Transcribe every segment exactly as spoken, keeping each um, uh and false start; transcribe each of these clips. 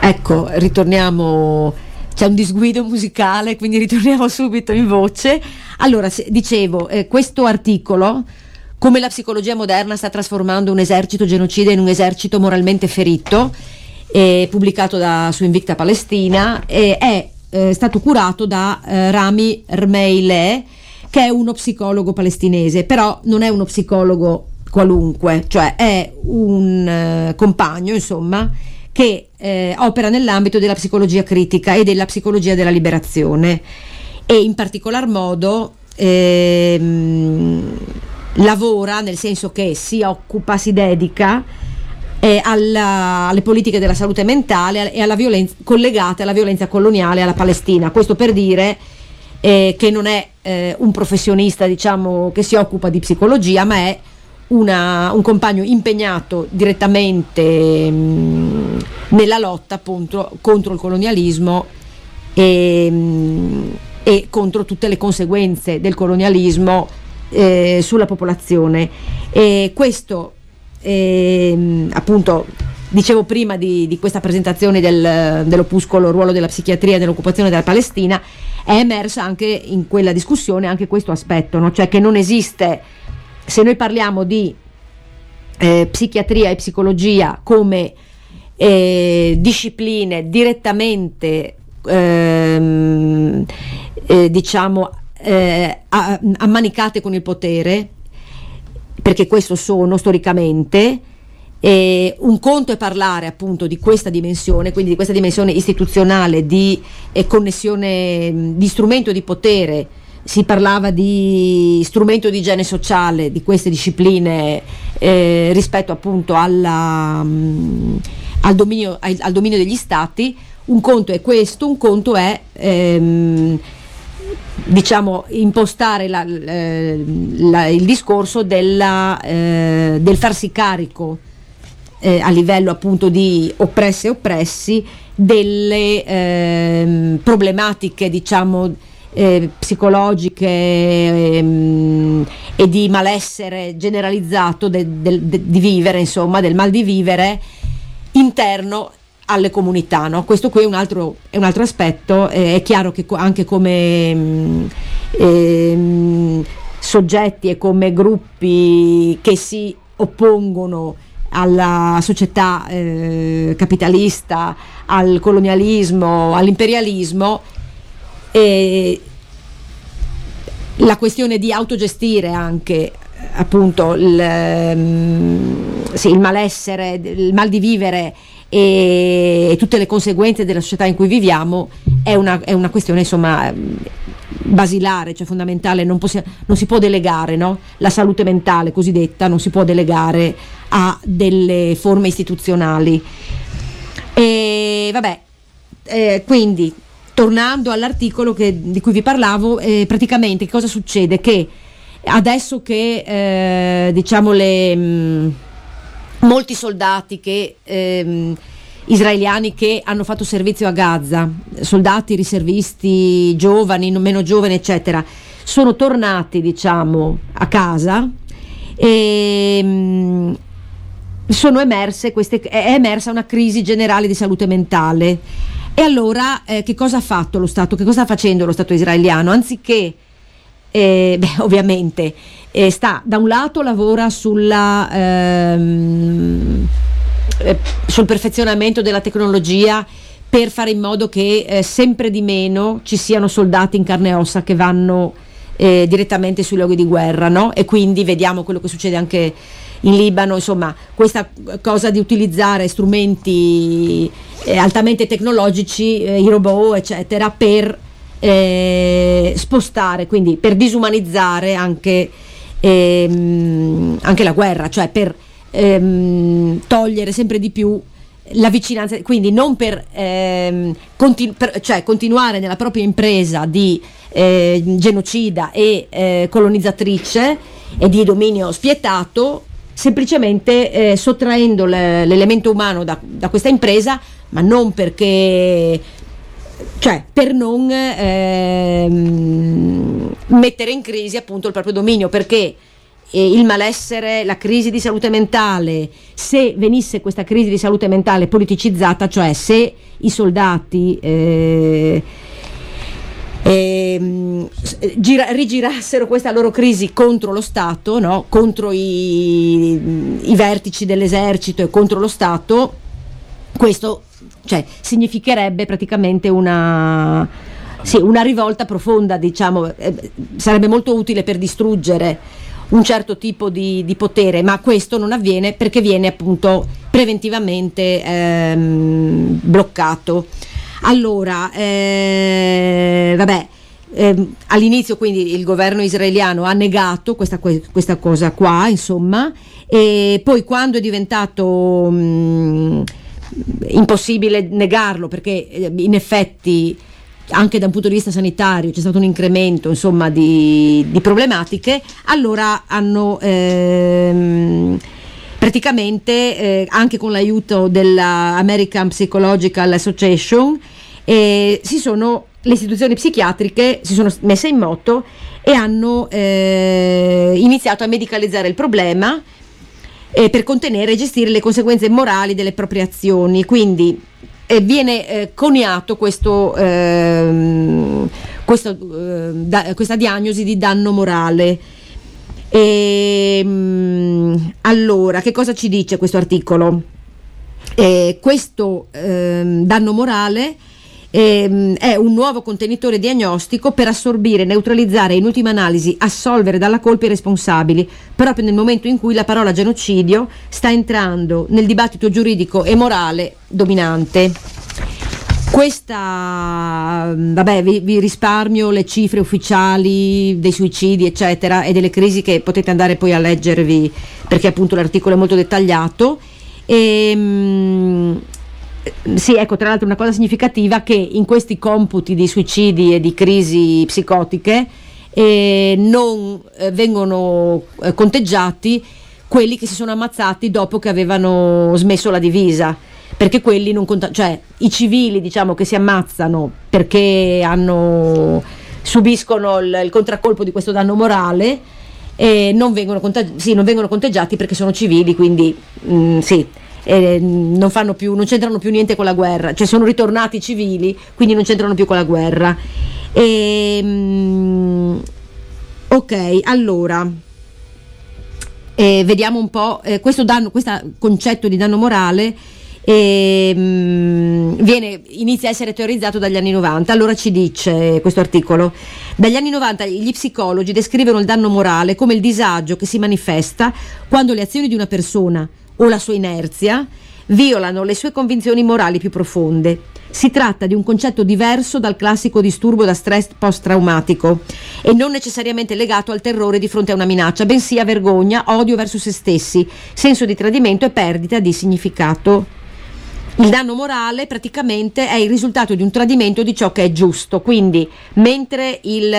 Ecco, ritorniamo, c'è un disguido musicale, quindi ritorniamo subito in voce. Allora, dicevo, eh, questo articolo, come la psicologia moderna sta trasformando un esercito genocida in un esercito moralmente ferito, eh, pubblicato da, su Invicta Palestina, eh, è eh, stato curato da eh, Rami Rmeileh, che è uno psicologo palestinese, però non è uno psicologo qualunque, cioè è un eh, compagno, insomma, che eh, opera nell'ambito della psicologia critica e della psicologia della liberazione, e in particolar modo ehm, lavora, nel senso che si occupa, si dedica eh, alla, alle politiche della salute mentale e alla violenza collegate alla violenza coloniale alla Palestina. Questo per dire eh, che non è eh, un professionista, diciamo, che si occupa di psicologia, ma è Una, un compagno impegnato direttamente mh, nella lotta appunto contro il colonialismo e, mh, e contro tutte le conseguenze del colonialismo eh, sulla popolazione. E questo eh, appunto dicevo prima di, di questa presentazione del, dell'opuscolo Ruolo della psichiatria nell'occupazione della Palestina, è emersa anche in quella discussione anche questo aspetto, no? Cioè che non esiste, se noi parliamo di eh, psichiatria e psicologia come eh, discipline direttamente ehm, eh, diciamo eh, ammanicate con il potere, perché questo sono storicamente, eh, un conto è parlare appunto di questa dimensione, quindi di questa dimensione istituzionale di eh, connessione, di strumento di potere. Si parlava di strumento di igiene sociale di queste discipline eh, rispetto appunto alla, mh, al, dominio, al, al dominio degli stati. Un conto è questo, un conto è ehm, diciamo impostare la, la, il discorso della, eh, del farsi carico eh, a livello appunto di oppresse e oppressi delle eh, problematiche, diciamo, Eh, psicologiche ehm, e di malessere generalizzato de, de, de, di vivere, insomma, del mal di vivere interno alle comunità, no? Questo qui è un altro, è un altro aspetto. Eh, è chiaro che co- anche come mh, ehm, soggetti e come gruppi che si oppongono alla società eh, capitalista, al colonialismo, all'imperialismo, e la questione di autogestire anche appunto il, sì, il malessere, il mal di vivere e tutte le conseguenze della società in cui viviamo è una, è una questione, insomma, basilare, cioè fondamentale. Non, possi- non si può delegare, no? La salute mentale cosiddetta non si può delegare a delle forme istituzionali. E vabbè, eh, quindi tornando all'articolo che, di cui vi parlavo, eh, praticamente che cosa succede? Che adesso che eh, diciamo le mh, molti soldati che ehm, israeliani che hanno fatto servizio a Gaza, soldati, riservisti, giovani, non meno giovani, eccetera, sono tornati, diciamo, a casa e mh, sono emerse queste, è emersa una crisi generale di salute mentale. E allora eh, che cosa ha fatto lo Stato? Che cosa sta facendo lo Stato israeliano? Anziché, eh, beh, ovviamente, eh, sta da un lato lavora sulla, ehm, eh, sul perfezionamento della tecnologia per fare in modo che eh, sempre di meno ci siano soldati in carne e ossa che vanno eh, direttamente sui luoghi di guerra, no? E quindi vediamo quello che succede anche in Libano, insomma, questa cosa di utilizzare strumenti eh, altamente tecnologici, eh, i robot eccetera, per eh, spostare, quindi per disumanizzare anche, ehm, anche la guerra, cioè per ehm, togliere sempre di più la vicinanza, quindi non per, ehm, continu- per cioè continuare nella propria impresa di eh, genocida e eh, colonizzatrice e di dominio spietato, semplicemente eh, sottraendo le, l'elemento umano da, da questa impresa, ma non perché, cioè per non ehm, mettere in crisi appunto il proprio dominio, perché eh, il malessere, la crisi di salute mentale, se venisse questa crisi di salute mentale politicizzata, cioè se i soldati eh, eh, gira, rigirassero questa loro crisi contro lo Stato, no? Contro i, i vertici dell'esercito e contro lo Stato, questo, cioè, significherebbe praticamente una, sì, una rivolta profonda, diciamo, eh, sarebbe molto utile per distruggere un certo tipo di, di potere, ma questo non avviene perché viene appunto preventivamente ehm, bloccato. Allora, eh, vabbè, eh, all'inizio quindi il governo israeliano ha negato questa, questa cosa qua, insomma, e poi quando è diventato mh, impossibile negarlo, perché eh, in effetti anche da un punto di vista sanitario c'è stato un incremento, insomma, di, di problematiche, allora hanno ehm, praticamente eh, anche con l'aiuto della American Psychological Association eh, si sono le istituzioni psichiatriche si sono messe in moto e hanno eh, iniziato a medicalizzare il problema eh, per contenere e gestire le conseguenze morali delle proprie azioni. Quindi E viene eh, coniato questo, ehm, questo, eh, da, questa diagnosi di danno morale. E, mh, allora, che cosa ci dice questo articolo? Eh, questo ehm, danno morale ehm, è un nuovo contenitore diagnostico per assorbire, neutralizzare e in ultima analisi assolvere dalla colpa i responsabili, proprio nel momento in cui la parola genocidio sta entrando nel dibattito giuridico e morale dominante. Questa, vabbè, vi, vi risparmio le cifre ufficiali dei suicidi eccetera e delle crisi, che potete andare poi a leggervi perché appunto l'articolo è molto dettagliato. E, mh, sì, ecco, tra l'altro una cosa significativa che in questi computi di suicidi e di crisi psicotiche eh, non eh, vengono eh, conteggiati quelli che si sono ammazzati dopo che avevano smesso la divisa, perché quelli non conta- cioè i civili, diciamo, che si ammazzano perché hanno subiscono il, il contraccolpo di questo danno morale e non vengono, contag- sì, non vengono conteggiati perché sono civili, quindi mh, sì, eh, non fanno più, non c'entrano più niente con la guerra, cioè sono ritornati civili, quindi non c'entrano più con la guerra. E, mh, ok, allora eh, vediamo un po' eh, questo danno, questo concetto di danno morale. E, mh, viene, inizia a essere teorizzato dagli anni novanta. Allora ci dice questo articolo: dagli anni novanta gli psicologi descrivono il danno morale come il disagio che si manifesta quando le azioni di una persona o la sua inerzia violano le sue convinzioni morali più profonde. Si tratta di un concetto diverso dal classico disturbo da stress post-traumatico e non necessariamente legato al terrore di fronte a una minaccia, bensì a vergogna, odio verso se stessi, senso di tradimento e perdita di significato. Il danno morale praticamente è il risultato di un tradimento di ciò che è giusto, quindi mentre il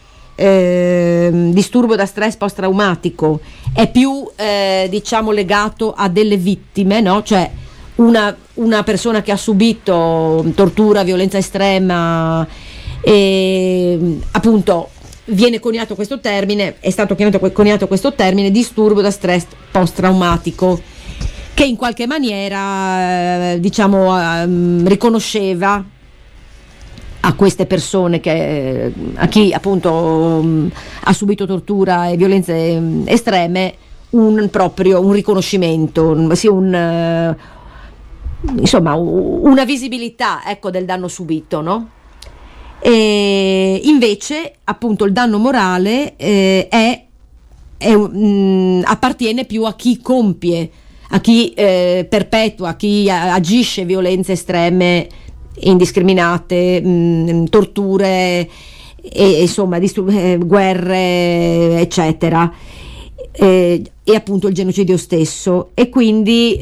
eh, disturbo da stress post-traumatico è più eh, diciamo legato a delle vittime, no? Cioè una, una persona che ha subito tortura, violenza estrema, e appunto viene coniato questo termine, è stato chiamato, coniato questo termine disturbo da stress post-traumatico, che in qualche maniera eh, diciamo eh, riconosceva a queste persone, che a chi appunto mh, ha subito tortura e violenze mh, estreme, un proprio un riconoscimento, sì, un uh, insomma una visibilità, ecco, del danno subito, no? E invece appunto il danno morale eh, è, è mh, appartiene più a chi compie, a chi eh, perpetua, a chi agisce violenze estreme, indiscriminate, mh, torture, e, insomma, distur- eh, guerre, eccetera, eh, e appunto il genocidio stesso. E quindi,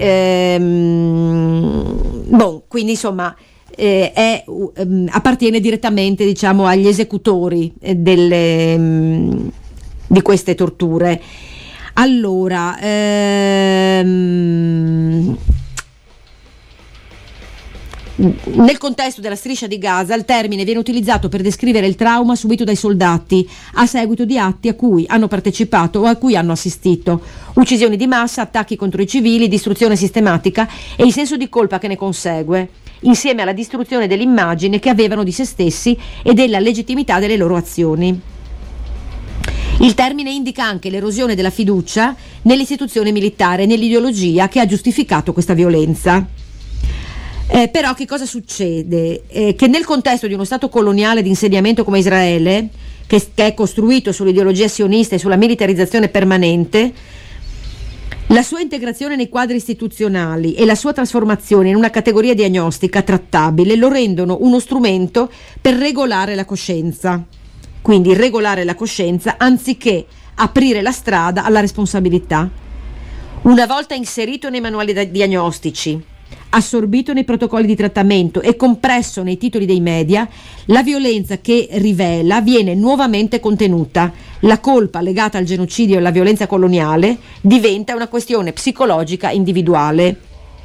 ehm, bon, quindi insomma, eh, è, um, appartiene direttamente, diciamo, agli esecutori eh, delle, mh, di queste torture. Allora, ehm, Nel contesto della striscia di Gaza il termine viene utilizzato per descrivere il trauma subito dai soldati a seguito di atti a cui hanno partecipato o a cui hanno assistito: uccisioni di massa, attacchi contro i civili, distruzione sistematica e il senso di colpa che ne consegue, insieme alla distruzione dell'immagine che avevano di se stessi e della legittimità delle loro azioni. Il termine indica anche l'erosione della fiducia nell'istituzione militare e nell'ideologia che ha giustificato questa violenza. Eh, però che cosa succede? Eh, che nel contesto di uno stato coloniale di insediamento come Israele, che, che è costruito sull'ideologia sionista e sulla militarizzazione permanente, la sua integrazione nei quadri istituzionali e la sua trasformazione in una categoria diagnostica trattabile lo rendono uno strumento per regolare la coscienza. Quindi regolare la coscienza anziché aprire la strada alla responsabilità. Una volta inserito nei manuali diagnostici, assorbito nei protocolli di trattamento e compresso nei titoli dei media, la violenza che rivela viene nuovamente contenuta. La colpa legata al genocidio e alla violenza coloniale diventa una questione psicologica individuale.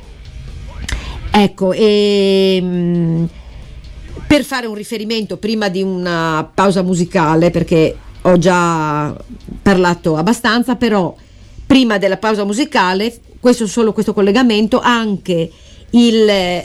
Ecco, e per fare un riferimento prima di una pausa musicale, perché ho già parlato abbastanza, però prima della pausa musicale, questo solo questo collegamento, anche il,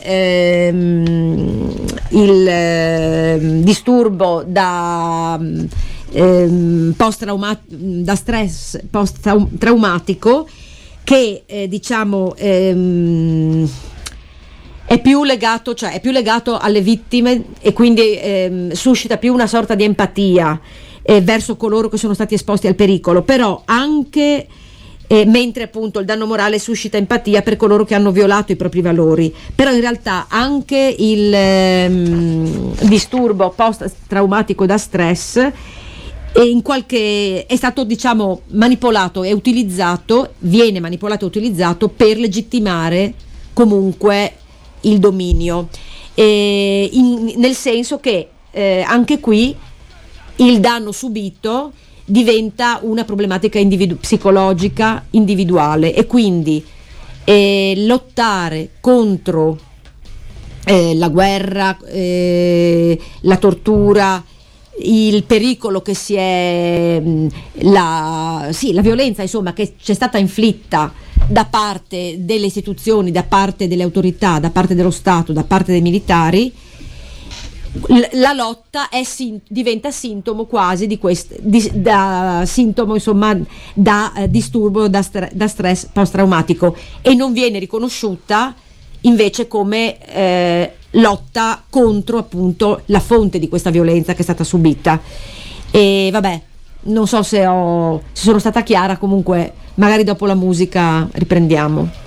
ehm, il ehm, disturbo da, ehm, post-trauma- da stress post-traumatico che eh, diciamo ehm, è più legato, cioè è più legato alle vittime e quindi ehm, suscita più una sorta di empatia eh, verso coloro che sono stati esposti al pericolo, però anche Eh, mentre appunto il danno morale suscita empatia per coloro che hanno violato i propri valori. Però in realtà anche il ehm, disturbo post-traumatico da stress è, in qualche, è stato diciamo manipolato e utilizzato, viene manipolato e utilizzato per legittimare comunque il dominio, e in, nel senso che eh, anche qui il danno subito diventa una problematica individu- psicologica individuale, e quindi eh, lottare contro eh, la guerra, eh, la tortura, il pericolo che si è la, sì, la violenza insomma che c'è stata inflitta da parte delle istituzioni, da parte delle autorità, da parte dello Stato, da parte dei militari. La lotta è sin- diventa sintomo quasi di questo, di, da sintomo insomma da eh, disturbo da, stre- da stress post-traumatico, e non viene riconosciuta invece come eh, lotta contro appunto la fonte di questa violenza che è stata subita. E vabbè, non so se, ho, se sono stata chiara, comunque magari dopo la musica riprendiamo.